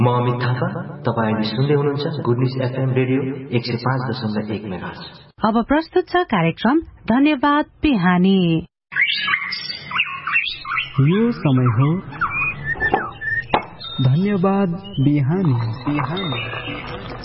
म अमित थापा, तपाईले सुन्दै हुनुहुन्छ good news FM radio 105.1 megahertz. अब प्रस्तुत छ कार्यक्रम धन्यवाद बिहानी। यो समय हो धन्यवाद बिहानी।